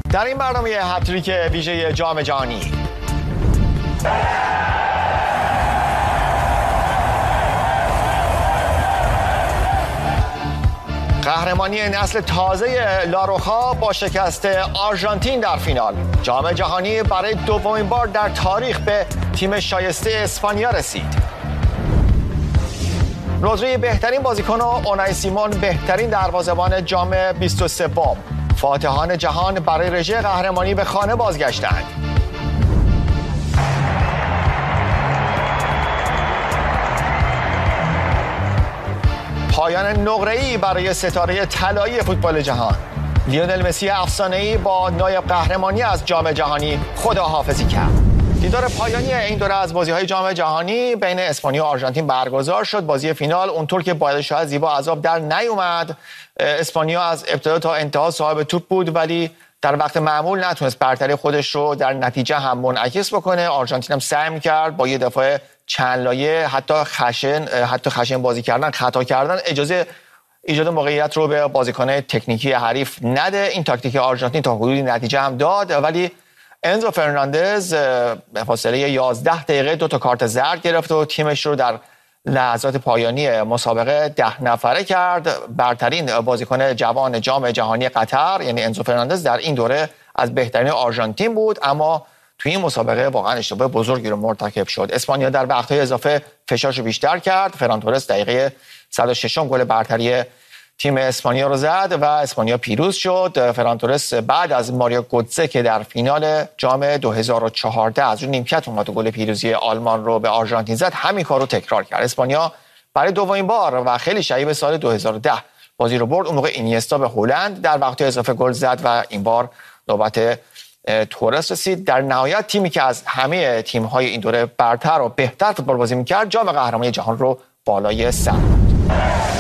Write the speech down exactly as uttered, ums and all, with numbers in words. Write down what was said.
در این برنامه هتریک ویژه جام جهانی قهرمانی نسل تازه لاروخا با شکست آرژانتین در فینال. جام جهانی برای دومین بار در تاریخ به تیم شایسته اسپانیا رسید. رودری بهترین بازیکن و اونای سیمون بهترین دروازه‌بان جام بیست و سوم. فاتحان جهان برای رژه قهرمانی به خانه بازگشتند. پایان نقره‌ای برای ستاره طلایی فوتبال جهان. لیونل مسی افسانه‌ای با نایب قهرمانی از جام جهانی خداحافظی کرد. دیدار پایانی این دوره از بازی‌های جام جهانی بین اسپانیا و آرژانتین برگزار شد. بازی فینال اونطور که باید شاید زیبا عذاب در نیومد. اسپانیا از ابتدا تا انتها صاحب توپ بود ولی در وقت معمول نتونست برتری خودش رو در نتیجه هم منعکس بکنه. آرژانتین هم سعی می‌کرد با یه دفاع چند لایه حتی خشن حتی خشن بازی کردن، خطا کردن، اجازه ایجاد موقعیت رو به بازیکن‌های تکنیکی حریف نده. این تاکتیک آرژانتین تا حدودی نتیجه هم داد ولی انزو فرناندز به فاصله یازده دقیقه دو تا کارت زرد گرفت و تیمش رو در لحظات پایانی مسابقه ده نفره کرد. برترین بازیکن جوان جام جهانی قطر یعنی انزو فرناندز در این دوره از بهترین آرژانتین بود اما توی این مسابقه واقعا اشتباه بزرگی رو مرتکب شد. اسپانیا در وقت‌های اضافه فشارش رو بیشتر کرد. فران تورس دقیقه صد و شش گل برتری تیم اسپانیا رو زد و اسپانیا پیروز شد. فران تورس بعد از ماریو گوتزه که در فینال جام دو هزار و چهارده از اون نیمکت اومد و گل پیروزی آلمان رو به آرژانتین زد همین کار رو تکرار کرد. اسپانیا برای دومین بار و خیلی شبیه سال دو هزار و ده بازی رو برد. اون موقع اینیستا به هلند در وقت‌های اضافه گل زد و این بار نوبت تورس رسید. در نهایت تیمی که از همه تیم‌های این دوره برتر و بهتر فوتبال بازی می‌کرد جام قهرمانی جهان رو بالای سر برد.